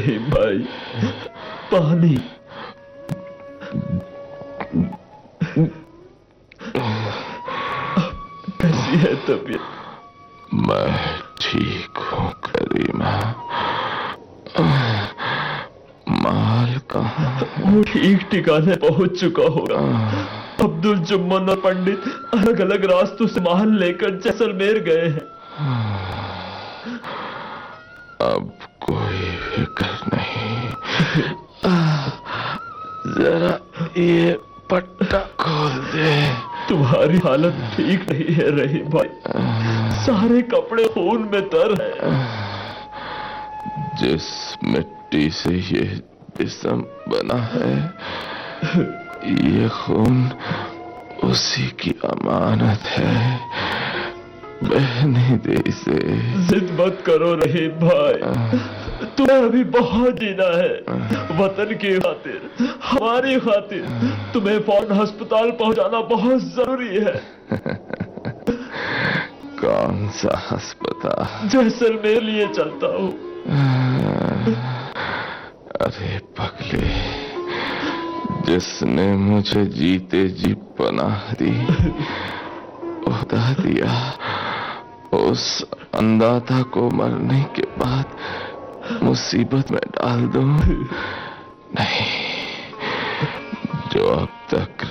रहीम भाई, पानी। कैसी है तबीयत? मैं ठीक हूँ करीमा। माल कहाँ है? वो ठीक ठिकाने पहुंच चुका होगा। अब्दुल जुम्मन और पंडित अलग अलग रास्तों से माल लेकर जैसलमेर गए हैं। अब कोई फिक्र नहीं। जरा ये पट्टा खोल दे। तुम्हारी हालत ठीक नहीं है रहीम भाई, सारे कपड़े खून में तर है। जिस मिट्टी से ये जिस्म बना है, ये खून उसी की अमानत है। बहने दे इसे। जिद मत करो रहीम भाई, तुम्हें अभी बहुत जीना है। वतन की खातिर, हमारी खातिर तुम्हें फौरन अस्पताल पहुंचाना बहुत जरूरी है। कौन सा अस्पताल? जैसलमेर लिए चलता हूँ। अरे पगले, जिसने मुझे जीते जी पनाह दी, उड़ा दिया, उस अंधाता को मरने के बाद मुसीबत में डाल दूं? नहीं, जो अब तक